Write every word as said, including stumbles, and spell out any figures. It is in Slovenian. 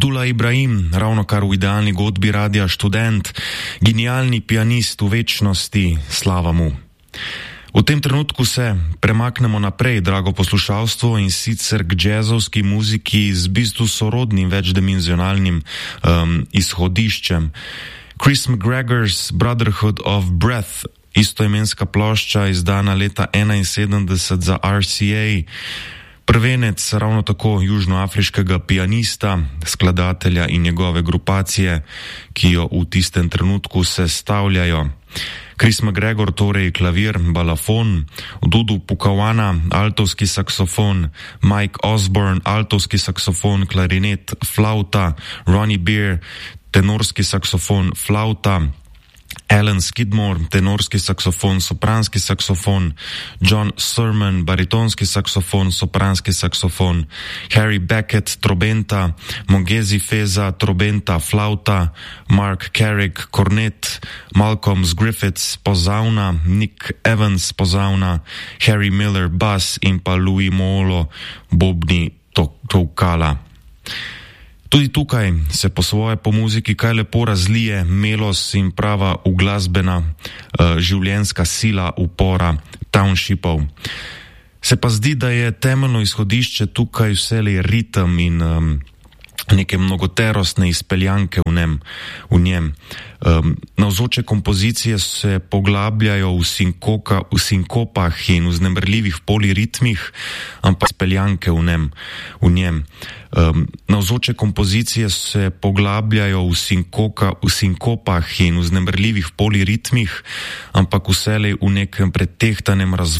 Abdullah Ibrahim, ravno kar v idealni godbi radia Študent, genialni pianist v večnosti, slava mu. V tem trenutku se premaknemo naprej, drago poslušalstvo, in sicer k džezovski muziki z bistvu sorodnim večdimenzionalnim um, izhodiščem. Chris McGregor's Brotherhood of Breath, istoimenska plošča, izdana leta enainsedemdeset za R C A, prvenec ravno tako južnoafriškega pianista, skladatelja in njegove grupacije, ki jo v tistem trenutku sestavljajo. Chris McGregor, torej klavir, balafon, Dudu Pukawana, altovski saksofon, Mike Osborne, altovski saksofon, klarinet, flauta, Ronnie Beer, tenorski saksofon, flauta, Alan Skidmore, tenorski saksofon, sopranski saksofon, John Surman, baritonski saksofon, sopranski saksofon, Harry Beckett, trobenta, Mongezi Feza, trobenta, flauta, Mark Carrick, kornet, Malcolm Griffiths, pozavna, Nick Evans, pozavna, Harry Miller, bas in pa Louis Moolo, bobni tolkala. Tudi tukaj se po svoje po muziki kaj lepo razlije melos in prava uglasbena uh, življenjska sila upora townshipov. Se pa zdi, da je temeljno izhodišče tukaj vselej ritem in um, neke mnogoterostne izpeljanke v njem. V njem. Um, navzoče kompozicije se poglabljajo v, sinkoka, v sinkopah in vznemirljivih poliritmih, ampak izpeljanke v njem. V njem. Um, navzoče kompozicije se poglabljajo v, sinkoka, v sinkopah in vznemirljivih poliritmih, ampak vselej v nekem pretehtanem razvoju